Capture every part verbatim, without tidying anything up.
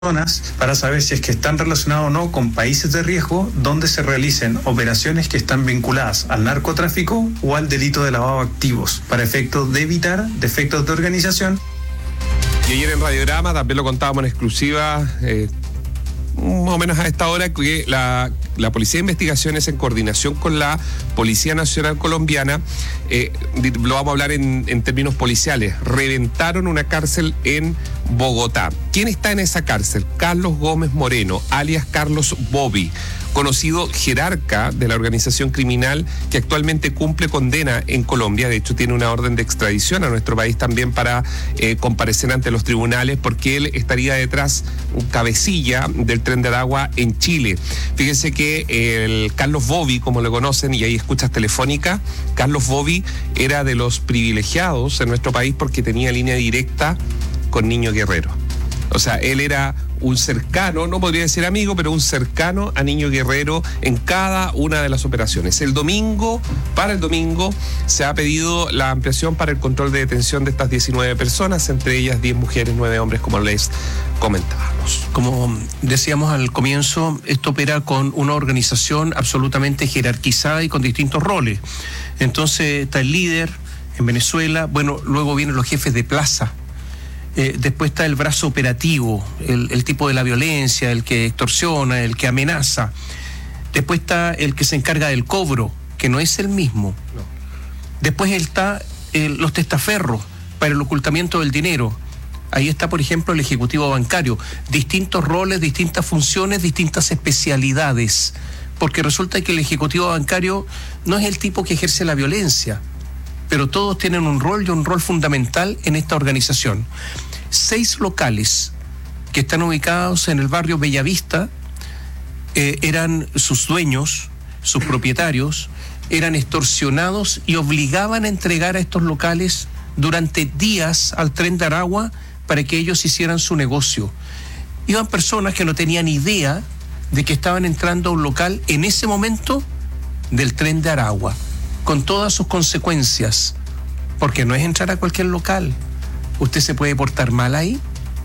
para saber si es que están relacionados o no con países de riesgo donde se realicen operaciones que están vinculadas al narcotráfico o al delito de lavado de activos, para efectos de evitar defectos de organización. Y ayer en Radiograma también lo contábamos en exclusiva, eh, más o menos a esta hora, que la, la Policía de Investigaciones, en coordinación con la Policía Nacional Colombiana, eh, lo vamos a hablar en, en términos policiales, reventaron una cárcel en Bogotá. ¿Quién está en esa cárcel? Carlos Gómez Moreno, alias Carlos Bobby, conocido jerarca de la organización criminal que actualmente cumple condena en Colombia. De hecho, tiene una orden de extradición a nuestro país también para eh, comparecer ante los tribunales, porque él estaría detrás, cabecilla del Tren de Aragua en Chile. Fíjense que el Carlos Bobby, como lo conocen, y ahí escuchas telefónica, Carlos Bobby era de los privilegiados en nuestro país porque tenía línea directa con Niño Guerrero. O sea, él era un cercano, no podría decir amigo, pero un cercano a Niño Guerrero en cada una de las operaciones. El domingo, para el domingo, se ha pedido la ampliación para el control de detención de estas diecinueve personas, entre ellas diez mujeres, nueve hombres, como les comentábamos. Como decíamos al comienzo, esto opera con una organización absolutamente jerarquizada y con distintos roles. Entonces está el líder en Venezuela, bueno, luego vienen los jefes de plaza. Eh, después está el brazo operativo, el, el tipo de la violencia, el que extorsiona, el que amenaza. Después está el que se encarga del cobro, que no es el mismo. No. Después está eh, los testaferros para el ocultamiento del dinero. Ahí está, por ejemplo, el ejecutivo bancario. Distintos roles, distintas funciones, distintas especialidades. Porque resulta que el ejecutivo bancario no es el tipo que ejerce la violencia, pero todos tienen un rol y un rol fundamental en esta organización. Seis locales que están ubicados en el barrio Bellavista eh, eran sus dueños, sus propietarios, eran extorsionados y obligaban a entregar a estos locales durante días al Tren de Aragua para que ellos hicieran su negocio. Iban personas que no tenían idea de que estaban entrando a un local en ese momento del Tren de Aragua, con todas sus consecuencias, porque no es entrar a cualquier local. ¿Usted se puede portar mal ahí?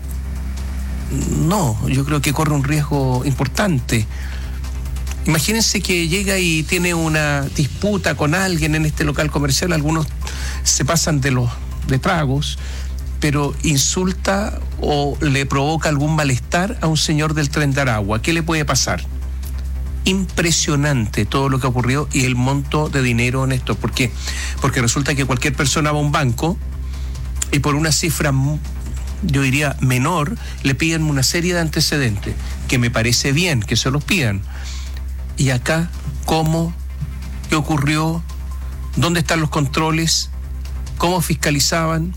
No, yo creo que corre un riesgo importante. Imagínense que llega y tiene una disputa con alguien en este local comercial, algunos se pasan de los de tragos, pero insulta o le provoca algún malestar a un señor del Tren de Aragua. ¿Qué le puede pasar? Impresionante todo lo que ocurrió y el monto de dinero en esto. ¿Por qué? Porque resulta que cualquier persona va a un banco y por una cifra, yo diría menor, le piden una serie de antecedentes, que me parece bien que se los pidan. Y acá, ¿cómo? ¿Qué ocurrió? ¿Dónde están los controles? ¿Cómo fiscalizaban?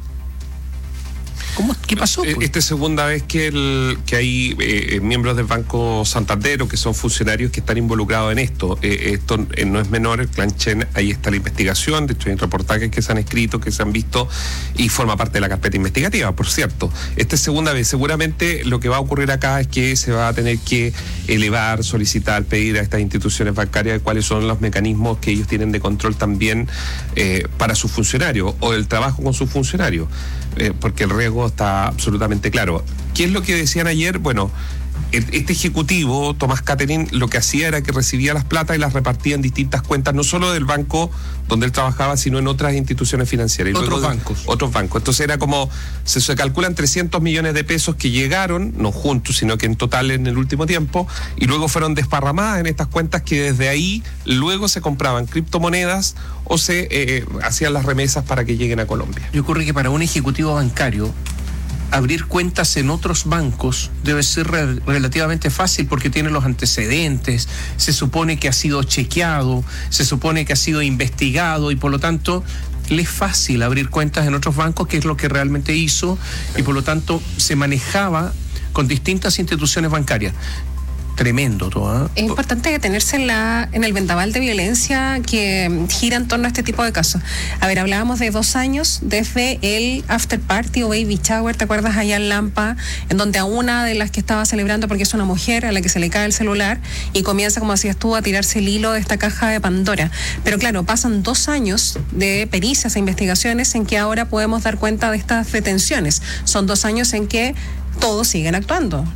¿Cómo? ¿Qué pasó? Pues? Esta es segunda vez que, el, que hay eh, miembros del Banco Santander, que son funcionarios que están involucrados en esto. Eh, esto eh, no es menor, el Clan Chen, ahí está la investigación, de hecho hay reportajes que se han escrito, que se han visto y forma parte de la carpeta investigativa, por cierto. Esta es segunda vez. Seguramente lo que va a ocurrir acá es que se va a tener que elevar, solicitar, pedir a estas instituciones bancarias cuáles son los mecanismos que ellos tienen de control también eh, para sus funcionarios o el trabajo con sus funcionarios, eh, porque el riesgo está absolutamente claro. ¿Qué es lo que decían ayer? Bueno, este ejecutivo, Tomás Catherine, lo que hacía era que recibía las plata y las repartía en distintas cuentas, no solo del banco donde él trabajaba, sino en otras instituciones financieras. Y otros de, bancos. Otros bancos. Entonces era como, se, se calculan trescientos millones de pesos que llegaron, no juntos, sino que en total en el último tiempo, y luego fueron desparramadas en estas cuentas que desde ahí luego se compraban criptomonedas o se eh, hacían las remesas para que lleguen a Colombia. Y ocurre que para un ejecutivo bancario, abrir cuentas en otros bancos debe ser re- relativamente fácil porque tiene los antecedentes, se supone que ha sido chequeado, se supone que ha sido investigado y por lo tanto le es fácil abrir cuentas en otros bancos, que es lo que realmente hizo, y por lo tanto se manejaba con distintas instituciones bancarias. Tremendo todo, ¿eh? Es importante detenerse en, la, en el vendaval de violencia que gira en torno a este tipo de casos. A ver, hablábamos de dos años desde el after party o baby shower, ¿te acuerdas? Allá en Lampa, en donde a una de las que estaba celebrando, porque es una mujer a la que se le cae el celular y comienza, como decías tú, a tirarse el hilo de esta caja de Pandora. Pero claro, pasan dos años de pericias e investigaciones en que ahora podemos dar cuenta de estas detenciones. Son dos años en que todos siguen actuando.